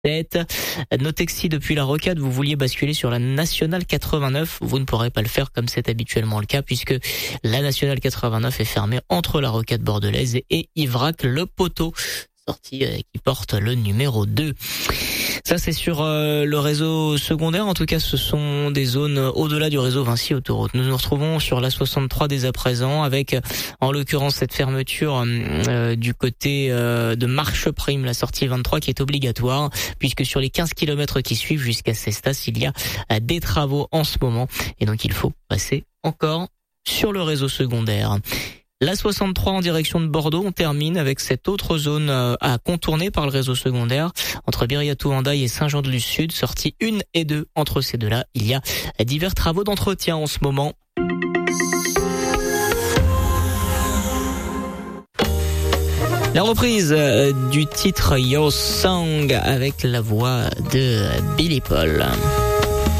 Notez que si depuis la rocade vous vouliez basculer sur la nationale 89, vous ne pourrez pas le faire comme c'est habituellement le cas puisque la nationale 89 est fermée entre la rocade bordelaise et Ivrac le poteau, sortie qui porte le numéro 2. Ça c'est sur le réseau secondaire, en tout cas ce sont des zones au-delà du réseau Vinci Autoroute. Nous nous retrouvons sur la 63 dès à présent avec en l'occurrence cette fermeture du côté de Marche Prime, la sortie 23 qui est obligatoire puisque sur les 15 km qui suivent jusqu'à Cestas, il y a des travaux en ce moment et donc il faut passer encore sur le réseau secondaire. La 63 en direction de Bordeaux, on termine avec cette autre zone à contourner par le réseau secondaire entre Biriatou-Hendaye et Saint-Jean-de-Luz-Sud, sortie 1 et 2. Entre ces deux-là, il y a divers travaux d'entretien en ce moment. La reprise du titre Your Song avec la voix de Billy Paul.